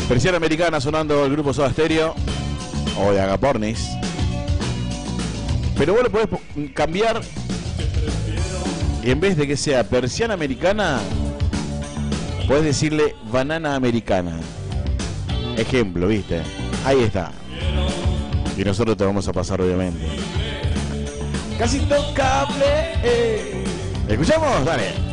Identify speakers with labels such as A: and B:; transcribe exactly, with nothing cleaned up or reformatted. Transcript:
A: Persiana Americana sonando el grupo Soda Stereo o de Agapornis. Pero vos lo podés cambiar y en vez de que sea Persiana Americana, podés decirle Banana Americana. Ejemplo, ¿viste? Ahí está. Y nosotros te vamos a pasar, obviamente. Casi intocable. Eh. ¿Escuchamos? Dale.